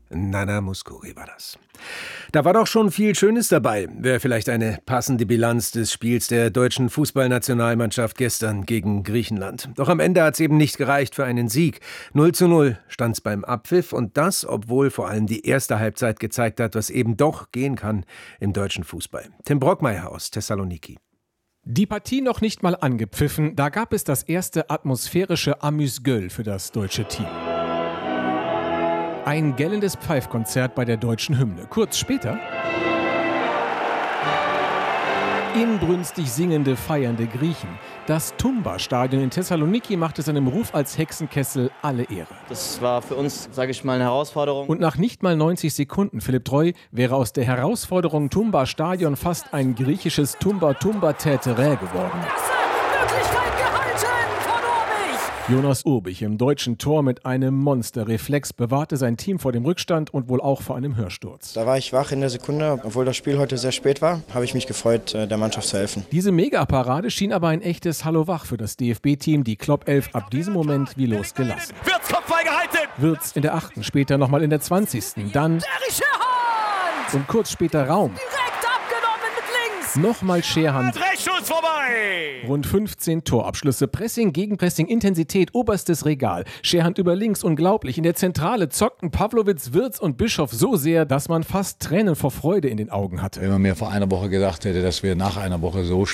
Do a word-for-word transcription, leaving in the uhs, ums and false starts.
Nana Mouskouri war das. Da war doch schon viel Schönes dabei, wäre vielleicht eine passende Bilanz des Spiels der deutschen Fußballnationalmannschaft gestern gegen Griechenland. Doch am Ende hat es eben nicht gereicht für einen Sieg. null zu null stand es beim Abpfiff und das, obwohl vor allem die erste Halbzeit gezeigt hat, was eben doch gehen kann im deutschen Fußball. Tim Brockmeier aus Thessaloniki. Die Partie noch nicht mal angepfiffen, da gab es das erste atmosphärische Amüs-Gueule für das deutsche Team. Ein gellendes Pfeifkonzert bei der deutschen Hymne. Kurz später inbrünstig singende, feiernde Griechen. Das Tumba-Stadion in Thessaloniki machte seinem Ruf als Hexenkessel alle Ehre. Das war für uns, sage ich mal, eine Herausforderung. Und nach nicht mal neunzig Sekunden, Philipp Treu, wäre aus der Herausforderung Tumba-Stadion fast ein griechisches Tumba-Tumba-Täterä geworden. Jonas Urbich im deutschen Tor mit einem Monsterreflex bewahrte sein Team vor dem Rückstand und wohl auch vor einem Hörsturz. Da war ich wach in der Sekunde, obwohl das Spiel heute sehr spät war, habe ich mich gefreut, der Mannschaft zu helfen. Diese Megaparade schien aber ein echtes Hallo wach für das D F B-Team, die Klopp elf ab diesem Moment wie losgelassen. Wirtz Kopfball gehalten! Wirtz in der achten, später nochmal in der zwanzigsten Dann und kurz später Raum. Nochmal Scherhand. Dreckschuss vorbei! Rund fünfzehn Torabschlüsse, Pressing, Gegenpressing, Intensität, oberstes Regal. Scherhand über links, unglaublich. In der Zentrale zockten Pawlowitz, Wirtz und Bischof so sehr, dass man fast Tränen vor Freude in den Augen hatte. Wenn man mir vor einer Woche gesagt hätte, dass wir nach einer Woche so